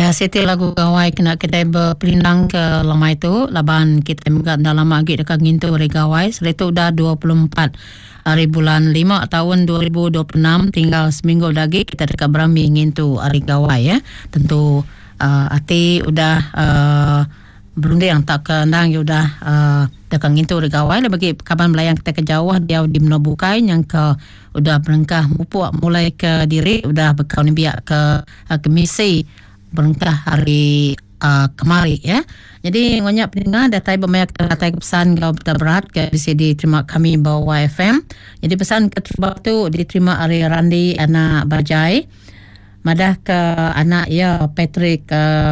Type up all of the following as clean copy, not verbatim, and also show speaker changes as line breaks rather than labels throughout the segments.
Ya, siti lagu gawai kena kita berpelindang ke lama itu. Laban kita juga dalam agi dekat ngintu hari gawai. Setelah itu dah 24 hari bulan 5 tahun 2026. Tinggal seminggu lagi kita dekat berambil ngintu hari gawai ya. Tentu hati udah berunding yang tak kendang ya udah dekat ngintu hari gawai. Bagi kapan melayang kita ke Jawa dia di Menobukai yang ke udah berengkah mupuk mulai ke diri udah berkau ni biak ke misi berengkah hari kemari ya. Jadi banyak pendengar datai bermayak datai pesan kau berat ke bisa diterima kami bawa FM. Jadi pesan keterima tu diterima hari Randi anak Bajai. Madah ke anak ya Patrick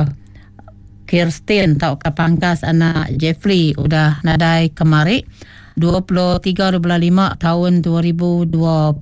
Kirsten tau ke pangkas anak Jeffrey udah nadai kemari 23/5 tahun 2026.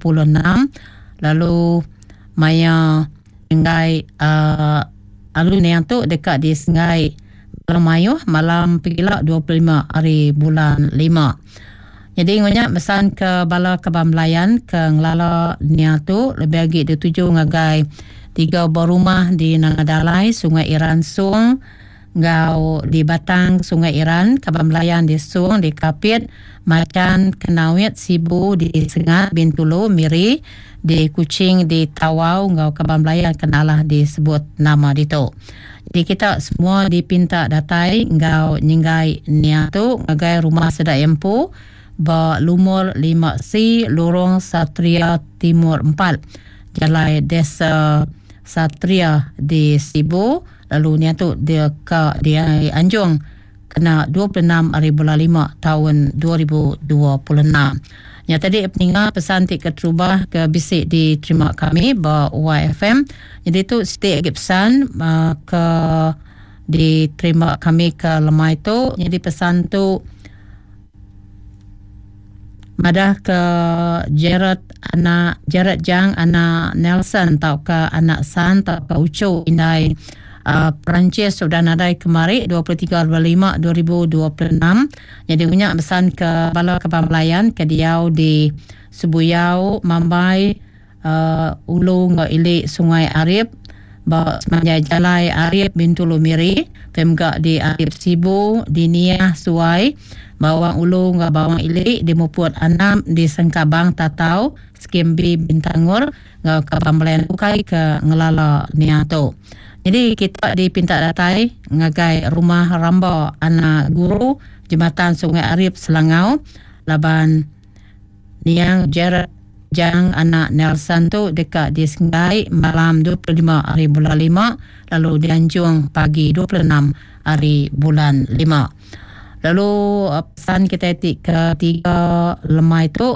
Lalu Maya Sengai alun yang tu dekat di Sengai Malayuh malam pigila 25 hari bulan 5. Jadi banyak pesan ke bala kebamlayan ke ngelala nia tu lebih lagi dituju ngagai 3 buah rumah di Nangadalai Sungai Iran Sung, ngau di Batang Sungai Iran, kebamlayan di Sung, di Kapit, Macan, Kenawit, Sibu di Sengat, Bintulu, Miri, di Kuching, di Tawau, ngau kebamlayan kenalah disebut nama itu. Jadi kita semua dipinta datai ngau nyinggai nia tu ngagai rumah sedak empu ba lumur 5C Lorong Satria Timur 4 Jalai Desa Satria di Sibu. Lalu nia tu dia Anjung kena 26 hari bulan 5 tahun 2026. Ya tadi peninggal pesan tik keterubah ke bisik diterima kami bawa YFM. Jadi tu setiap lagi pesan ke diterima kami ke lemah itu. Jadi pesan tu madah ke Jared Jang anak Nelson tau ke anak San tau ke Ucu indai Perancis sudah nadai kemari 23/5 2026. Jadi banyak pesan ke bala kebamlayan ke diau di Subuyau, Mambai, Ulu ngau ilik Sungai Arif, bawa semanjai Jalai Arif Bintulu Miri, pemgak di Arif Sibu, di Niah Suai, bawang Ulu ngau bawang ilik di Muput Anam di Sengkabang Tatau, Skimbi Bintangur ngau kebamlayan Ukai ke ngelala niatu. Jadi kita dipinta datai ngagai rumah Ramba anak guru Jembatan Sungai Arif Selangau, laban niang Jared Jang anak Nelson tu dekat di Sengai malam 25 hari bulan 5, lalu di Anjung pagi 26 hari bulan 5. Lalu pesan kita etik ke 3 lemah itu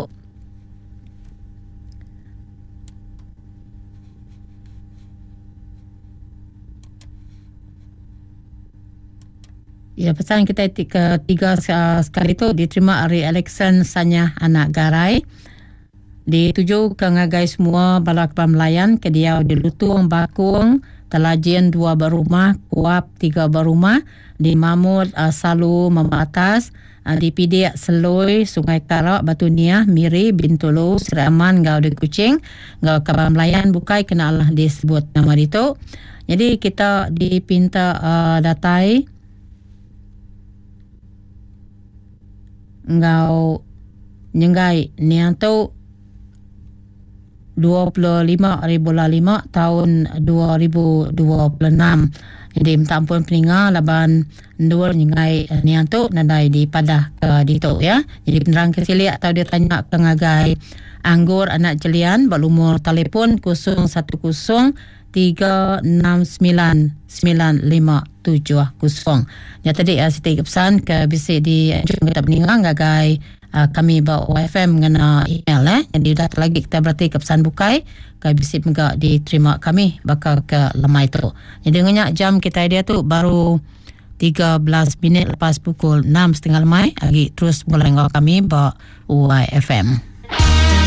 ya, pesan kita ketiga sekali itu diterima hari Alexan Sanya anak Garai. Dituju ke ngagai semua bala kebamlayan ke dia di Lutung, Bakung, Telajian 2 berumah, Kuap 3 berumah, di Mamud, Salu, Mama Atas, di Pidik, Seloi, Sungai Tarak, Batu Niah, Miri, Bintulu, Seri Aman, Gau di Kuching, Gau kebamlayan bukai kena Allah disebut nama itu. Jadi kita dipinta datai ngau nyenggai niang tu 25 hari bulan 5 tahun 2026. Jadi minta ampun peningal laban dua nyenggai niang tu nadai di padah ke ditu ya. Jadi penerang kesili atau dia tanya ke ngagai anggur anak jelian berumur telefon 010399570. Ya tadi saya pesan ke bisik di Anjung kita peninggal ngagai kami bawa YFM mengenai email jadi dah lagi kita berarti ke pesan bukai ke bisik juga diterima kami bakal ke lemah itu. Jadi dengannya jam kita dia tu baru 13 minit lepas pukul 6:30 lemai lagi terus mulai ngau kami bawa YFM.